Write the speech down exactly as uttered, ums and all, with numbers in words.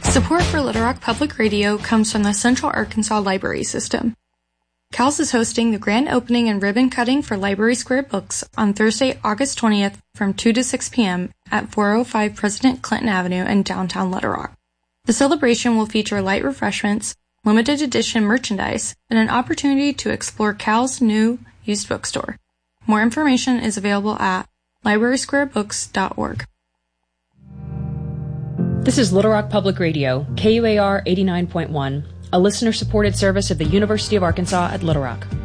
Support for Little Rock Public Radio comes from the Central Arkansas Library System. C A L S is hosting the grand opening and ribbon cutting for Library Square Books on Thursday, August twentieth from two to six p.m. at four oh five President Clinton Avenue in downtown Little Rock. The celebration will feature light refreshments, limited edition merchandise, and an opportunity to explore C A L's new used bookstore. More information is available at library square books dot org. This is Little Rock Public Radio, K U A R eighty-nine point one, a listener-supported service of the University of Arkansas at Little Rock.